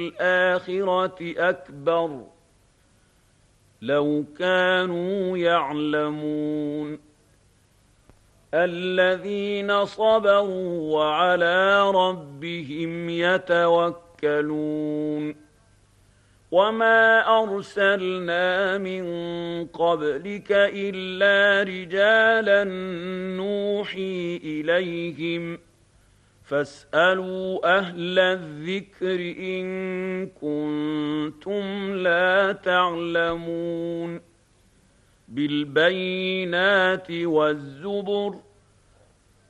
الآخرة أكبر لو كانوا يعلمون الذين صبروا وعلى ربهم يتوكلون وما أرسلنا من قبلك إلا رجالا نوحي إليهم فاسألوا أهل الذكر إن كنتم لا تعلمون بالبينات والزبر